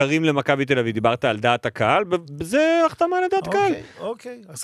קרים למכבי תל אביב, דיברת על דעת הקהל, זה החתמה לדעת קהל. אוקיי, אז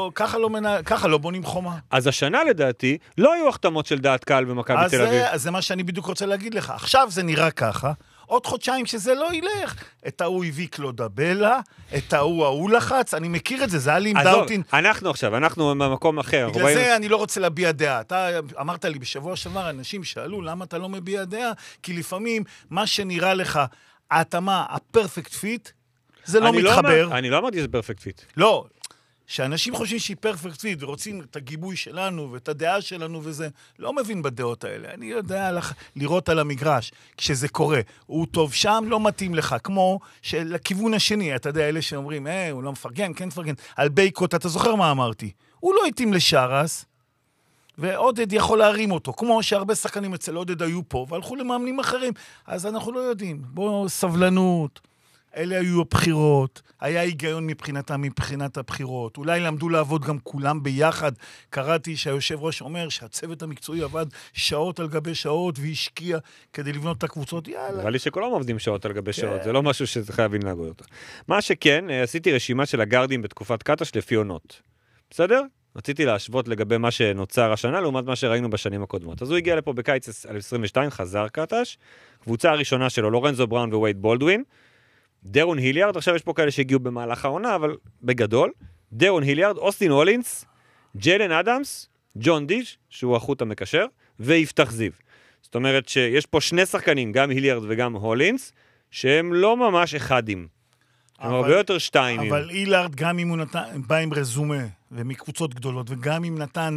ככה לא בונים חומה. אז השנה לדעתי, לא היו החתמות של דעת קהל במכבי תל אביב. אז זה מה שאני בדיוק רוצה להגיד לך. עכשיו זה נראה ככה, עוד חודשיים שזה לא ילך. את ההוא הביא קלודבלה, את ההוא לחץ, אני מכיר את זה, זה היה לי עם דאוטין. אנחנו במקום אחר. בגלל זה אני לא רוצה להביע דעה. אתה אמרת לי בשבוע שעבר, אנשים שאלו, למה אתה לא מביע דעה? כי לפעמים מה שנראה לך, ההתאמה, הפרפקט פיט, זה לא מתחבר. אני לא אמרתי שזה פרפקט פיט. לא, שאנשים חושבים שהיא פרפקט פיט, ורוצים את הגיבוי שלנו, ואת הדעה שלנו וזה, לא מבין בדעות האלה. אני יודע לראות על המגרש, כשזה קורה. הוא טוב שם, לא מתאים לך, כמו שלכיוון השני, אתה יודע, אלה שאומרים, הוא לא מפרגן, כן מפרגן. על בייקוט, אתה זוכר מה אמרתי? הוא לא התאים לשרס, ועודד יכול להרים אותו, כמו שהרבה שחקנים אצל עודד היו פה, והלכו למאמנים אחרים, אז אנחנו לא יודעים. בואו, סבלנות, אלה היו הבחירות, היה היגיון מבחינת הבחירות, אולי למדו לעבוד גם כולם ביחד, קראתי שהיושב ראש אומר שהצוות המקצועי עבד שעות על גבי שעות, והשקיע כדי לבנות את הקבוצות, יאללה. נראה לי שכולם עובדים שעות על גבי שעות, זה לא משהו שחייבים להגוד אותו. מה שכן, עשיתי רשימה של הגארדים בתקופת קטש לפי עונות. בסדר? רציתי להשוות לגבי מה שנוצר השנה, לעומת מה שראינו בשנים הקודמות. אז הוא הגיע לפה בקיץ 22, חזר קטש, קבוצה הראשונה שלו, לורנזו בראון ווייד בולדווין, דרון היליארד, עכשיו יש פה כאלה שהגיעו במהלך העונה, אבל בגדול, דרון היליארד, אוסטין הולינס, ג'יילן אדמס, ג'ון דיש, שהוא החוט המקשר, ויפתח זיו. זאת אומרת שיש פה שני שחקנים, גם היליארד וגם הולינס, שהם לא ממש אחדים. הם הרבה יותר שתיים. אבל הילארד, גם אם הוא בא עם רזומה, ומקבוצות גדולות, וגם אם נתן,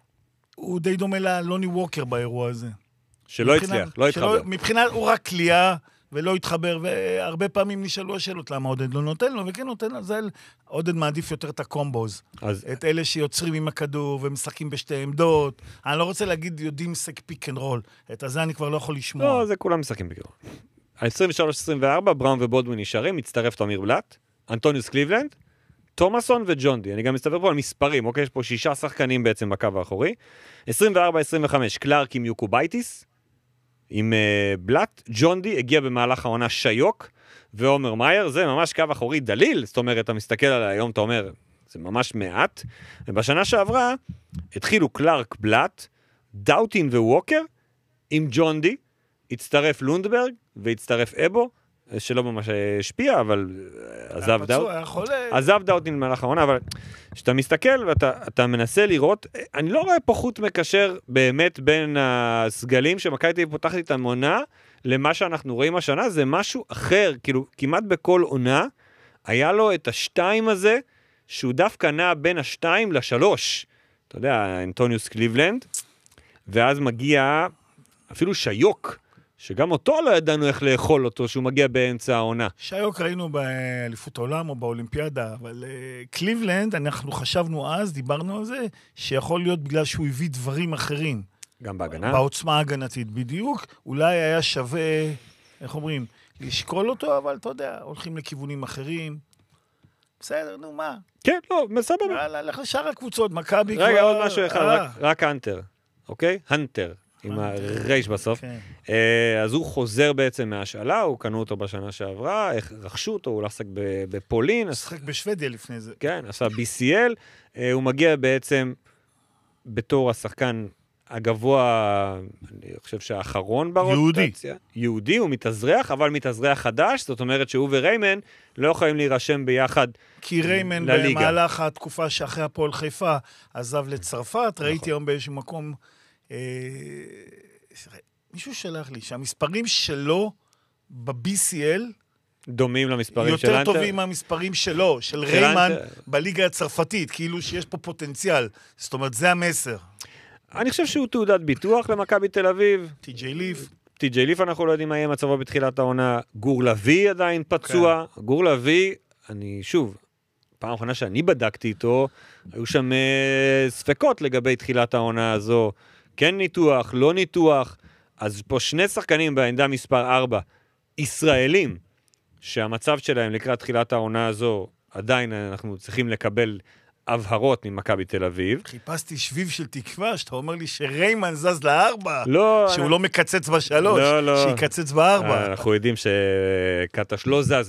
הוא די דומה ללוני ווקר באירוע הזה. שלא הצליח, לא התחבר. מבחינת, הוא רק קליעה, ולא התחבר, והרבה פעמים נשאלו השאלות, למה עודד לא נותן לו, וכן נותן לו, זה עודד מעדיף יותר את הקומבוז. את אלה שיוצרים עם הכדור, ומשחקים בשתי עמדות. אני לא רוצה להגיד, יודעים משחק פיק אנד רול. את הזה אני כבר לא יכול לשמוע. לא, זה כולם משחקים פיק אנד רול. 23-24, בראון ובולדווין נשארים, מצטרף תמיר בלט, אנטוניוס קליבלנד, תומאסון וג'ון די. אני גם מסתבר פה על מספרים, אוקיי? יש פה 6 שחקנים בעצם בקו האחורי. 24-25, קלארק עם יוקובייטיס, עם בלט. ג'ון די הגיע במהלך העונה שיוק, ועומר מאייר, זה ממש קו אחורי דליל, זאת אומרת, אתה מסתכל על היום, אתה אומר, זה ממש מעט. ובשנה שעברה, התחילו קלארק, בלט, דאוטין וווקר, עם ג'ון די, הצטרף לונדברג, והצטרף אבו, שלא ממש השפיע, אבל עזב דאוטין במהלך העונה, אבל כשאתה מסתכל ואתה מנסה לראות, אני לא רואה פה חוט מקשר באמת בין הסגלים שמכבי פותחת את המונה, למה שאנחנו רואים השנה, זה משהו אחר, כאילו כמעט בכל עונה, היה לו את השתיים הזה, שהוא דווקא נע בין השתיים לשלוש, אתה יודע, אנטוניוס קליבלנד, ואז מגיע אפילו שיוק, שגם אותו לא ידענו איך לאכול אותו, שהוא מגיע באמצע העונה. שיוק ראינו באליפות העולם או באולימפיאדה, אבל קליבלנד, אנחנו חשבנו אז, דיברנו על זה, שיכול להיות בגלל שהוא הביא דברים אחרים. גם בהגנה? בעוצמה ההגנתית, בדיוק. אולי היה שווה, איך אומרים, לשקול אותו, אבל אתה יודע, הולכים לכיוונים אחרים. בסדר, נו, מה? כן, לא, מסבבה. הלך לשאר הקבוצות, מכבי כבר... רגע, עוד משהו אחד, רק הנטר, אוקיי? הנטר. עם הרייש בסוף. אז הוא חוזר בעצם מהשאלה, הוא קנו אותו בשנה שעברה, רכשו אותו, הוא לשחק בפולין. שחק בשוודיה לפני זה. כן, עשה BCL. הוא מגיע בעצם בתור השחקן הגבוה, אני חושב שהאחרון ברוטציה. יהודי, הוא מתאזרח, אבל מתאזרח חדש, זאת אומרת שהוא וריימן לא יכולים להירשם ביחד לליגה. כי ריימן במהלך התקופה שאחרי הפועל חיפה עזב לצרפת, ראיתי היום באיזשהו מקום... מישהו שלח לי שהמספרים שלו ב-BCL דומים למספרים של יותר טובים מהמספרים שלו, של ריימן בליגה הצרפתית, כאילו שיש פה פוטנציאל. זאת אומרת, זה המסר. אני חושב שהוא תעודת ביטוח למכבי תל אביב. טי.ג'יי ליף אנחנו לא יודעים מה יהיה מצבו בתחילת העונה. גור לוי עדיין פצוע. גור לוי, אני שוב, פעם האחרונה שאני בדקתי איתו, היו שם ספקות לגבי תחילת העונה הזו. כן ניתוח, לא ניתוח, אז פה שני שחקנים בעמדה מספר 4, ישראלים, שהמצב שלהם לקראת תחילת העונה הזו, עדיין אנחנו צריכים לקבל הבהרות ממכבי תל אביב. חיפשתי שביב של תקווה, שאתה אומר לי שריימן זז לארבע, לא, שהוא לא מקצץ בשלוש, לא. שיקצץ בארבע. אנחנו יודעים שקטש לא זז